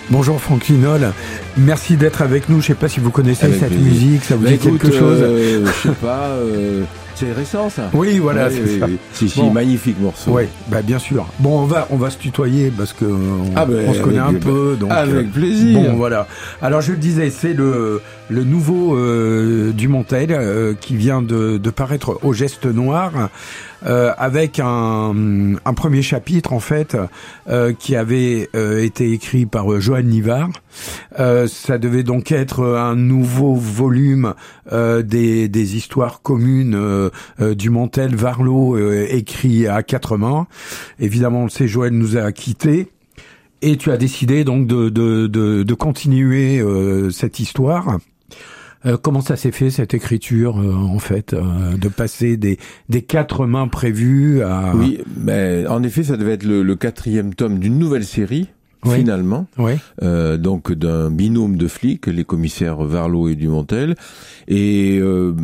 Bonjour Franck Linol, merci d'être avec nous. Je ne sais pas si vous connaissez cette musique, ça vous dit quelque chose? Je sais pas, c'est récent ça. Oui, voilà, oui, c'est oui, ça. Oui. Si, bon. Magnifique morceau. Oui, bah bien sûr. Bon, on va se tutoyer parce que on se connaît un peu. Donc, avec plaisir. Bon, voilà. Alors je le disais, c'est le nouveau Dumontel qui vient de paraître au Geste Noir. Avec un premier chapitre en fait qui avait été écrit par Joël Nivard. Ça devait donc être un nouveau volume des histoires communes Dumontel, Varlot, écrit à quatre mains. Évidemment, on le sait, Joël nous a quittés. Et tu as décidé donc de continuer cette histoire. Comment ça s'est fait cette écriture en fait, de passer des quatre mains prévues à... Oui, mais en effet, ça devait être le quatrième tome d'une nouvelle série. Oui. Finalement, oui. Donc d'un binôme de flics, les commissaires Varlot et Dumontel, et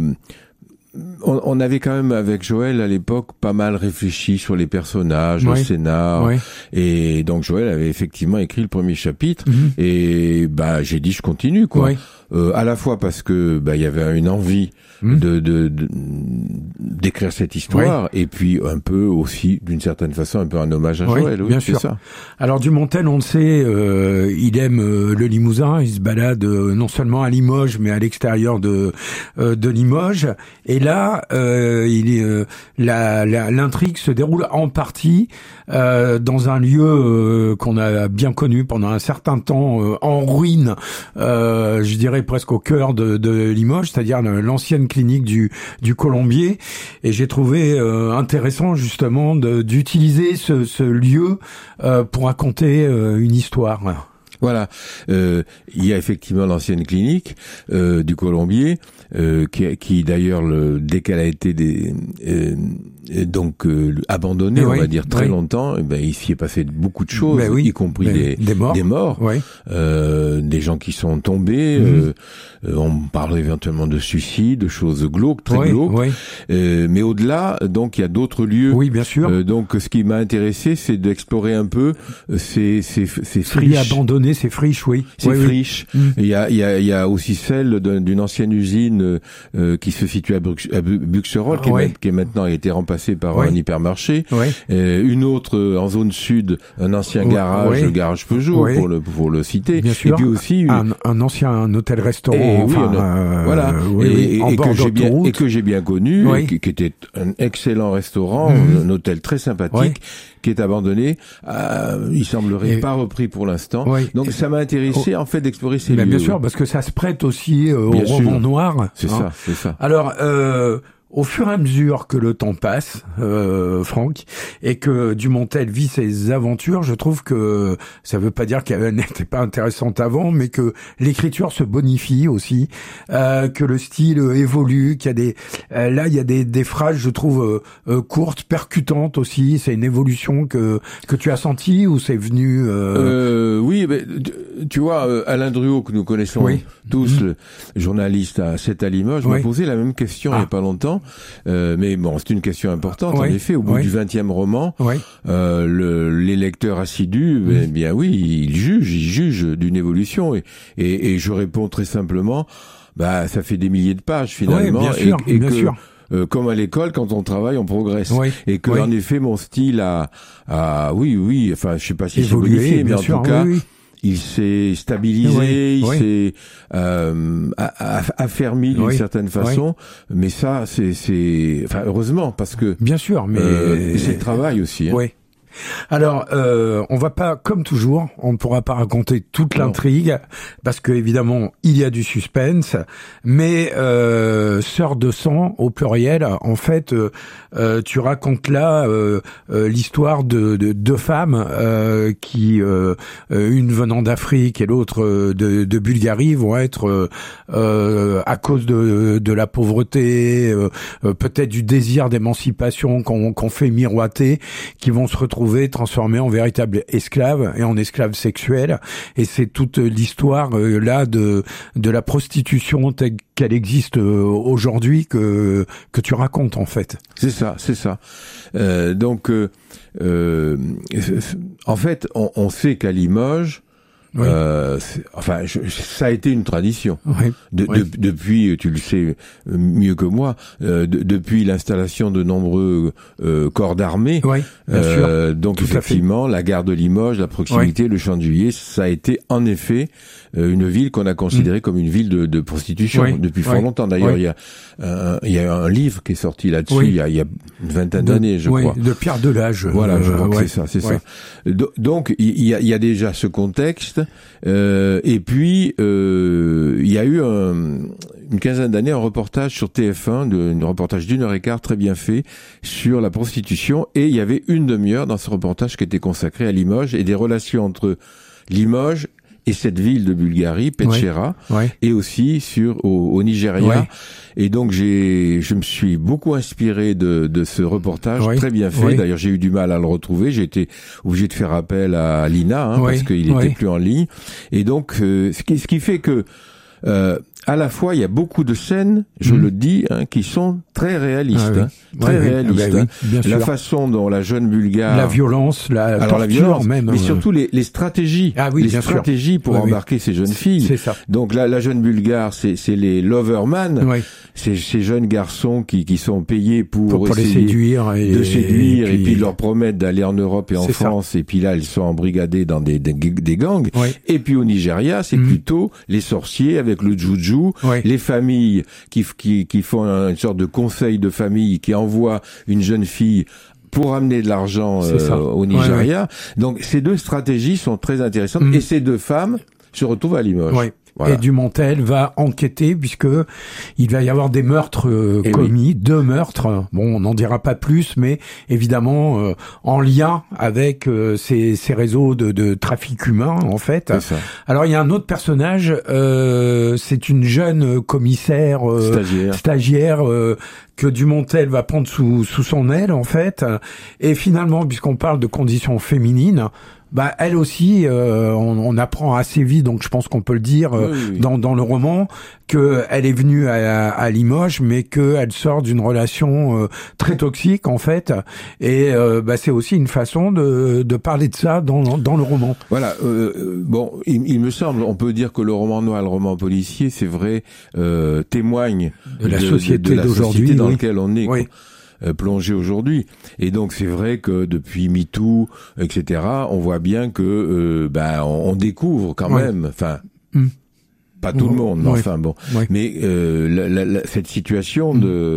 on avait quand même avec Joël à l'époque pas mal réfléchi sur les personnages, le scénar, et donc Joël avait effectivement écrit le premier chapitre, et bah j'ai dit je continue quoi. À la fois parce que il y avait une envie d'écrire cette histoire, et puis un peu aussi d'une certaine façon un peu un hommage à Joël. Oui, bien sûr. Ça. Alors Dumontel, on le sait, il aime le Limousin, il se balade non seulement à Limoges mais à l'extérieur de Limoges, et là l'intrigue se déroule en partie dans un lieu qu'on a bien connu pendant un certain temps, en ruine, je dirais presque au cœur de Limoges, c'est-à-dire l'ancienne clinique du Colombier, et j'ai trouvé intéressant justement d'utiliser ce lieu pour raconter une histoire. Voilà, il y a effectivement l'ancienne clinique du Colombier, qui d'ailleurs, dès qu'elle a été abandonnée, on va dire très longtemps, il s'y est passé beaucoup de choses, y compris des morts, des gens qui sont tombés. On parle éventuellement de suicide, de choses glauques, très glauques. Mais au-delà, donc il y a d'autres lieux. Oui, bien sûr. Donc ce qui m'a intéressé, c'est d'explorer un peu ces friches abandonnées. C'est friche, oui. C'est friche. Il y a aussi celle d'une ancienne usine qui se situe à Buxerolles, qui est maintenant a été remplacée par un hypermarché. Une autre en zone sud, un ancien garage, le garage Peugeot, pour le citer. Bien sûr. Et puis aussi un ancien hôtel-restaurant. Voilà. Et que j'ai bien connu, qui était un excellent restaurant, un hôtel très sympathique, qui est abandonné. Il semblerait pas repris pour l'instant. Donc ça m'a intéressé en fait d'explorer ces lieux. Bien sûr, parce que ça se prête aussi au roman noir. C'est ça, c'est ça. Alors, au fur et à mesure que le temps passe, Franck, et que Dumontel vit ses aventures, je trouve que ça veut pas dire qu'elle n'était pas intéressante avant, mais que l'écriture se bonifie aussi, que le style évolue, qu'il y a il y a des phrases, je trouve, courtes, percutantes aussi. C'est une évolution que tu as senti, ou c'est venu Oui, mais tu vois, Alain Druot, que nous connaissons tous, le journaliste à Limoges, m'a posé la même question il y a pas longtemps. Mais bon, c'est une question importante. En effet, au bout du 20e roman, les lecteurs assidus, ils jugent d'une évolution, et je réponds très simplement, ça fait des milliers de pages finalement, bien sûr. Comme à l'école, quand on travaille, on progresse, et que en effet, mon style a enfin, je sais pas si c'est modifié, mais en tout cas. Il s'est stabilisé, il s'est affermi d'une certaine façon, mais ça, c'est, enfin, heureusement, parce que bien sûr, mais c'est le travail aussi. Alors, on va pas, comme toujours, on ne pourra pas raconter toute l'intrigue, parce que évidemment, il y a du suspense, mais Sœurs de sang, au pluriel, en fait, tu racontes là l'histoire de deux femmes qui, une venant d'Afrique et l'autre de Bulgarie, vont être, à cause de la pauvreté, peut-être du désir d'émancipation qu'on fait miroiter, qui vont se retrouver transformés en véritables esclaves et en esclaves sexuels, et c'est toute l'histoire là de la prostitution telle qu'elle existe aujourd'hui que tu racontes en fait. C'est ça. Donc en fait on sait qu'à Limoges Oui. Ça a été une tradition. Oui. Depuis, tu le sais mieux que moi, depuis l'installation de nombreux corps d'armée. Oui, bien sûr. Donc tout effectivement, la gare de Limoges, la proximité, le Champ de Juillet, ça a été en effet une ville qu'on a considérée comme une ville de prostitution depuis fort longtemps. D'ailleurs, il y a un livre qui est sorti là-dessus il y a une vingtaine d'années, je crois. De Pierre Delage. Voilà, je crois que c'est ça. Donc il y a déjà ce contexte, et puis il y a eu une quinzaine d'années un reportage sur TF1, un reportage d'1h15 très bien fait sur la prostitution, et il y avait une demi-heure dans ce reportage qui était consacré à Limoges et des relations entre Limoges et cette ville de Bulgarie, Petchera, et aussi au Nigeria. Et donc je me suis beaucoup inspiré de ce reportage, très bien fait. D'ailleurs, j'ai eu du mal à le retrouver. J'ai été obligé de faire appel à l'INA, parce qu'il était plus en ligne. Et donc, ce qui fait que à la fois, il y a beaucoup de scènes, je le dis, qui sont très réalistes, très réalistes. La façon dont la jeune Bulgare, la violence, la torture même, mais surtout les stratégies, pour embarquer ces jeunes filles. C'est ça. Donc la jeune Bulgare, c'est les loverman, ces jeunes garçons qui sont payés pour les séduire et puis leur promettre d'aller en Europe et en France, et puis là ils sont embrigadés dans des gangs. Et puis au Nigeria, c'est plutôt les sorciers avec le juju. Les familles qui font une sorte de conseil de famille, qui envoient une jeune fille pour amener de l'argent au Nigeria. Donc ces deux stratégies sont très intéressantes, et ces deux femmes se retrouvent à Limoges. Voilà. Et Dumontel va enquêter, puisque il va y avoir des meurtres commis, 2 meurtres. Bon, on n'en dira pas plus, mais évidemment en lien avec ces réseaux de trafic humain, en fait. Alors il y a un autre personnage, c'est une jeune commissaire stagiaire que Dumontel va prendre sous son aile, en fait. Et finalement, puisqu'on parle de conditions féminines, elle aussi, on apprend assez vite, donc je pense qu'on peut le dire dans le roman, que elle est venue à Limoges, mais que elle sort d'une relation très toxique, en fait. Et c'est aussi une façon de parler de ça dans le roman. Voilà. Il me semble, on peut dire que le roman noir, le roman policier, c'est vrai, témoigne de la société d'aujourd'hui, dans laquelle on est. Plongé aujourd'hui. Et donc c'est vrai que depuis MeToo, etc., on voit bien que on découvre quand même, pas tout le monde, mais enfin bon. Mais cette situation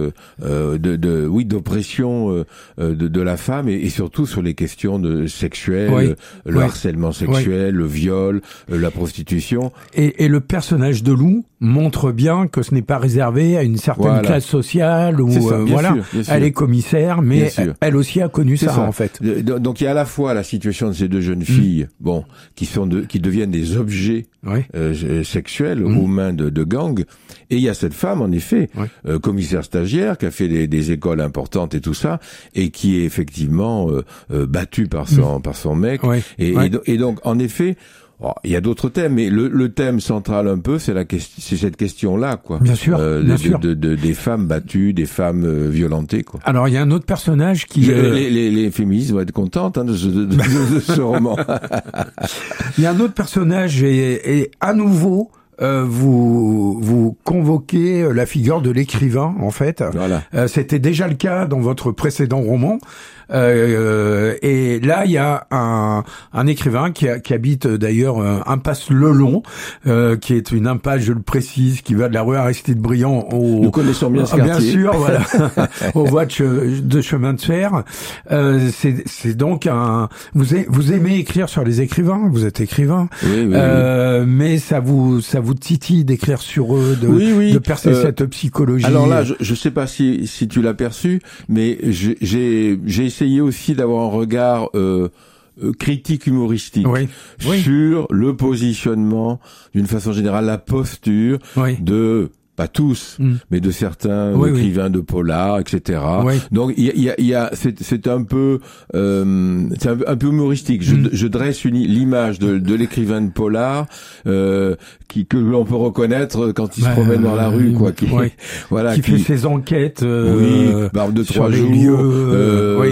d'oppression de la femme, et surtout sur les questions sexuelles, le harcèlement sexuel, le viol, la prostitution. Et le personnage de Lou montre bien que ce n'est pas réservé à une certaine classe sociale où bien sûr. Elle est commissaire, mais elle aussi a connu ça en fait. Donc il y a à la fois la situation de ces deux jeunes filles, qui deviennent des objets sexuels aux mains de gangs, et il y a cette femme en effet, commissaire stagiaire, qui a fait des écoles importantes et tout ça, et qui est effectivement battue par son mec, et donc en effet. Il y a d'autres thèmes, mais le thème central un peu, c'est cette question-là, quoi. Bien sûr, bien sûr. Des femmes battues, des femmes violentées, quoi. Alors, il y a un autre personnage qui... Les féministes vont être contentes de ce roman. Il y a un autre personnage, et à nouveau... vous convoquez la figure de l'écrivain, en fait. Voilà. C'était déjà le cas dans votre précédent roman. Et là, il y a un écrivain qui habite d'ailleurs impasse Lelon, qui est une impasse, je le précise, qui va de la rue Aristide Briand Nous connaissons bien ce quartier. Bien sûr, voilà, aux voies de chemin de fer. C'est donc vous aimez écrire sur les écrivains, vous êtes écrivain, oui. Mais ça vous titille d'écrire sur eux, de percer cette psychologie. Alors là, je sais pas si tu l'as perçu, mais j'ai essayé aussi d'avoir un regard critique humoristique sur le positionnement, d'une façon générale, la posture de pas tous, mais de certains écrivains de polar, etc. Donc il y a c'est un peu humoristique. Je dresse l'image de l'écrivain de polar que l'on peut reconnaître quand il se promène dans la rue, quoi. Qui fait ses enquêtes barbe de 3 jours.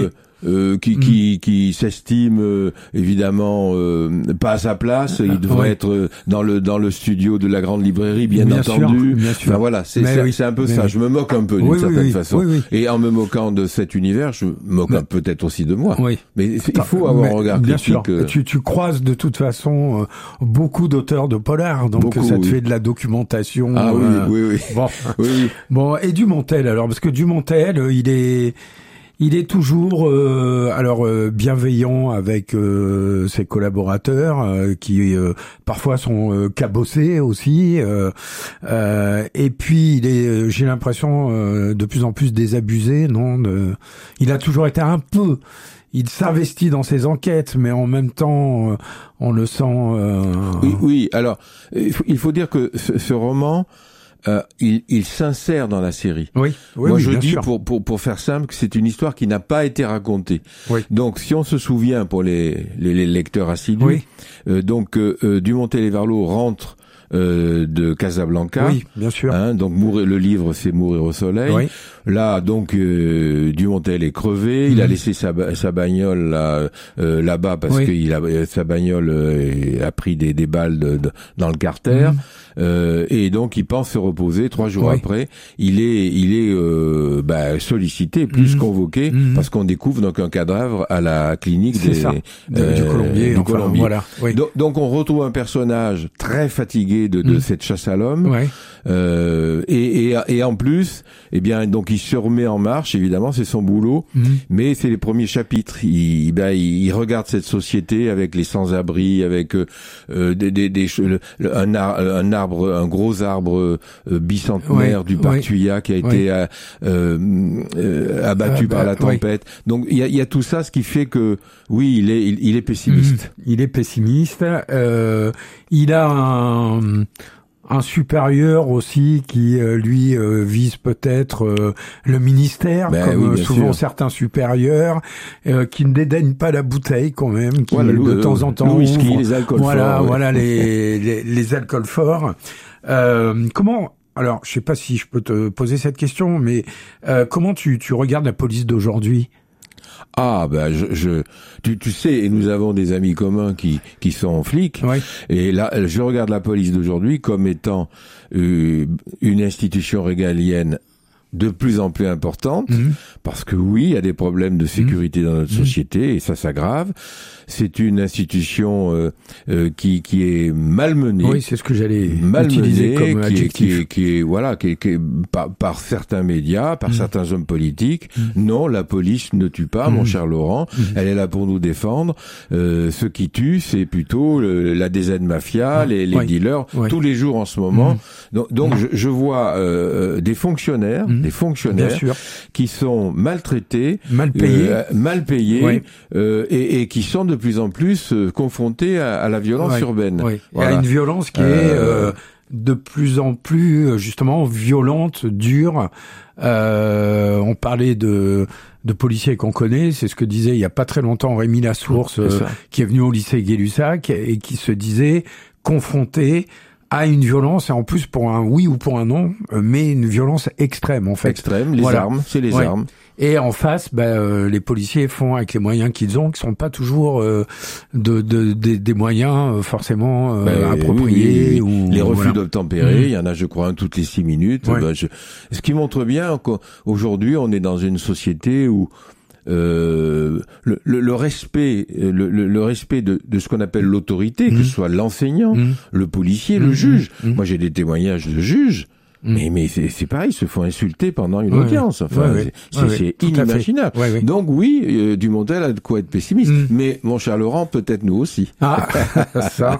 qui s'estime évidemment pas à sa place. Il devrait être dans le studio de la grande librairie, bien entendu. Bien sûr. Enfin voilà, c'est un peu ça. Je me moque un peu d'une certaine façon. Et en me moquant de cet univers, je me moque peut-être aussi de moi. Mais il faut avoir un regard critique. Bien sûr. Tu croises de toute façon beaucoup d'auteurs de polar, donc ça te fait de la documentation. Ah oui. Bon. Bon, et Dumontel alors, parce que Dumontel, il est toujours bienveillant avec ses collaborateurs qui parfois sont cabossés aussi et puis il est j'ai l'impression de plus en plus désabusé, il a toujours été un peu, il s'investit dans ses enquêtes, mais en même temps on le sent Oui, alors il faut dire que ce roman il s'insère dans la série. Moi, je dis, pour faire simple, que c'est une histoire qui n'a pas été racontée. Donc, si on se souvient, pour les lecteurs assidus, Dumontel et Varlot rentrent de Casablanca. Oui, bien sûr. Donc le livre, c'est Mourir au soleil. Là, donc Dumontel est crevé. Il a laissé sa bagnole là-bas parce que sa bagnole a pris des balles dans le carter. Et donc il pense se reposer. 3 jours après, il est sollicité, plus convoqué, parce qu'on découvre donc un cadavre à la clinique du Colombier. Voilà. Donc on retrouve un personnage très fatigué de cette chasse à l'homme. Et en plus, donc il se remet en marche, évidemment, c'est son boulot, mais c'est les premiers chapitres. Il regarde cette société avec les sans-abri, avec un gros arbre bicentenaire du parc Thuya qui a été abattu par la tempête. Donc il y a tout ça, ce qui fait que il est pessimiste. Il est pessimiste. Il a un supérieur aussi qui lui vise peut-être le ministère, comme souvent certains supérieurs qui ne dédaignent pas la bouteille quand même, qui de temps en temps le whisky, les alcools forts. Les alcools forts. Comment, alors je sais pas si je peux te poser cette question, mais comment tu regardes la police d'aujourd'hui? Ah tu sais, et nous avons des amis communs qui sont flics, et là je regarde la police d'aujourd'hui comme étant une institution régalienne de plus en plus importante, parce que il y a des problèmes de sécurité dans notre société, et ça s'aggrave. C'est une institution qui est malmenée. Oui, c'est ce que j'allais utiliser comme adjectif. Qui est par certains médias, par certains hommes politiques. Non, la police ne tue pas, mon cher Laurent. Elle est là pour nous défendre. Ce qui tue, c'est plutôt la DZ Mafia, les dealers, tous les jours en ce moment. Donc je vois des fonctionnaires qui sont maltraités, mal payés, et qui sont de plus en plus confrontés à la violence urbaine. Voilà. Et à une violence qui est de plus en plus justement violente, dure. On parlait de policiers qu'on connaît, c'est ce que disait il y a pas très longtemps Rémi Lassource, qui est venu au lycée Gay-Lussac et qui se disait confronté à une violence, et en plus pour un oui ou pour un non, mais une violence extrême en fait. Extrême, les armes, c'est les armes. Et en face, les policiers font avec les moyens qu'ils ont, qui sont pas toujours des moyens forcément appropriés. Ou les refus d'obtempérer, il y en a, je crois, un toutes les 6 minutes. Ce qui montre bien qu'aujourd'hui, on est dans une société où le respect de ce qu'on appelle l'autorité, que ce soit l'enseignant, le policier, le juge. Moi, j'ai des témoignages de juges. Mais c'est pareil, ils se font insulter pendant une audience. Enfin, c'est inimaginable. Donc Dumontel a de quoi être pessimiste. Mais mon cher Laurent, peut-être nous aussi. Ah, ça.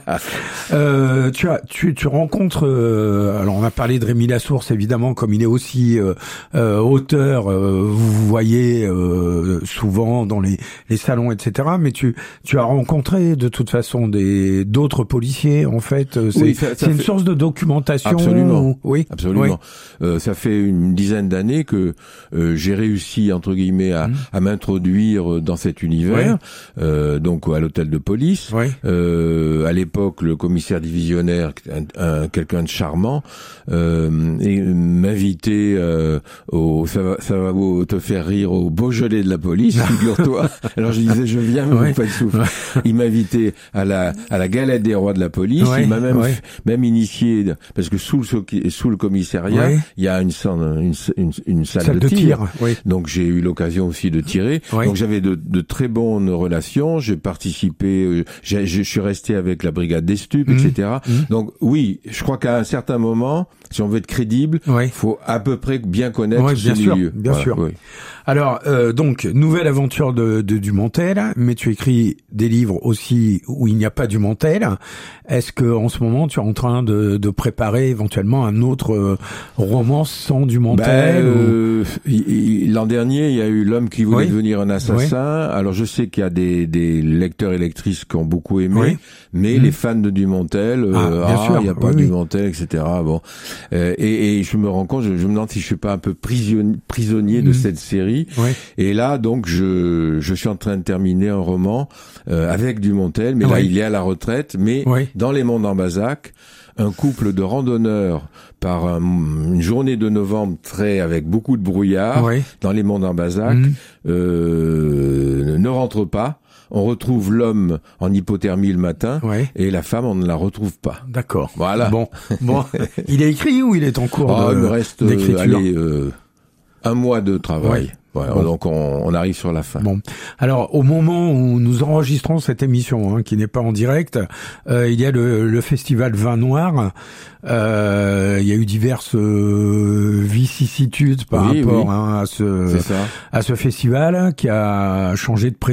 Tu rencontres. Alors on a parlé de Rémi Lassource évidemment, comme il est aussi auteur. Vous voyez souvent dans les salons, etc. Mais tu as rencontré de toute façon d'autres policiers en fait. C'est une source de documentation. Absolument. Oui. Absolument. absolument. Ça fait une dizaine d'années que j'ai réussi, entre guillemets, à m'introduire dans cet univers, donc à l'hôtel de police. À l'époque, le commissaire divisionnaire, quelqu'un de charmant, et m'invitait ça va te faire rire, au Beaujolais de la police, figure-toi. Alors je disais, je viens, mais pas de souffle. Il m'invitait à la galette des rois de la police. Il m'a même initié, parce que sous le commissariat, il y a une salle de tir. Donc j'ai eu l'occasion aussi de tirer. Donc j'avais de très bonnes relations. J'ai participé, je suis resté avec la brigade des stupes, etc. Donc oui, je crois qu'à un certain moment, si on veut être crédible, il faut à peu près bien connaître ce milieu. Bien sûr. Alors, donc, nouvelle aventure de Dumontel, mais tu écris des livres aussi où il n'y a pas Dumontel. Est-ce que en ce moment, tu es en train de préparer éventuellement un autre roman sans Dumontel L'an dernier, il y a eu L'homme qui voulait devenir un assassin. Alors, je sais qu'il y a des lecteurs et lectrices qui ont beaucoup aimé, mais les fans de Dumontel, il n'y a pas Dumontel, etc. Bon, et je me rends compte, je me demande si je suis pas un peu prisonnier de cette série. Et là, donc, je suis en train de terminer un roman avec Dumontel, mais là, il est à la retraite. Mais dans les Monts d'Ambazac, un couple de randonneurs par une journée de novembre avec beaucoup de brouillard dans les Monts d'Ambazac ne rentre pas. On retrouve l'homme en hypothermie le matin et la femme, on ne la retrouve pas. D'accord. Voilà. Bon. Il est écrit ou il est en cours il me reste un mois de travail. Voilà, donc on arrive sur la fin. Bon, alors au moment où nous enregistrons cette émission, qui n'est pas en direct, il y a le festival Vin Noir. Il y a eu diverses vicissitudes par rapport à ce festival qui a changé de président.